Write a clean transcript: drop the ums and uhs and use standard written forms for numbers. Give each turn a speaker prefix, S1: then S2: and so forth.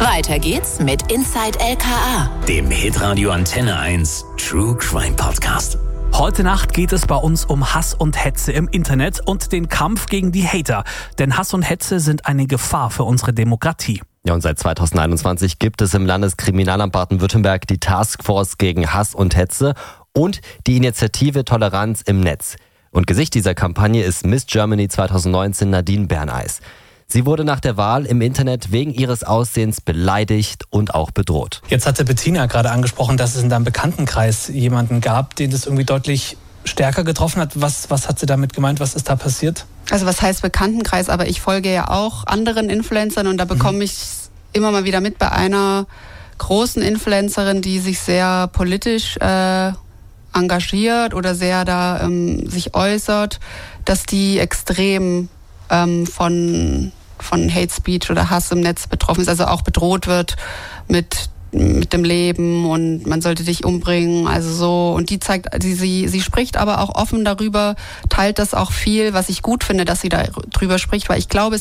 S1: Weiter geht's mit Inside LKA,
S2: dem Hitradio Antenne 1 True Crime Podcast.
S3: Heute Nacht geht es bei uns um Hass und Hetze im Internet und den Kampf gegen die Hater. Denn Hass und Hetze sind eine Gefahr für unsere Demokratie.
S4: Ja, und seit 2021 gibt es im Landeskriminalamt Baden-Württemberg die Taskforce gegen Hass und Hetze und die Initiative Toleranz im Netz. Und Gesicht dieser Kampagne ist Miss Germany 2019 Nadine Berneis. Sie wurde nach der Wahl im Internet wegen ihres Aussehens beleidigt und auch bedroht.
S3: Jetzt hatte Bettina gerade angesprochen, dass es in deinem Bekanntenkreis jemanden gab, den das irgendwie deutlich stärker getroffen hat. Was hat sie damit gemeint? Was ist da passiert?
S5: Also was heißt Bekanntenkreis? Aber ich folge ja auch anderen Influencern und da bekomme ich immer mal wieder mit bei einer großen Influencerin, die sich sehr politisch engagiert oder sehr da sich äußert, dass die extrem von Hate Speech oder Hass im Netz betroffen ist, also auch bedroht wird mit dem Leben und man sollte dich umbringen, also so. Und die zeigt, sie spricht aber auch offen darüber, teilt das auch viel, was ich gut finde, dass sie darüber spricht, weil ich glaube,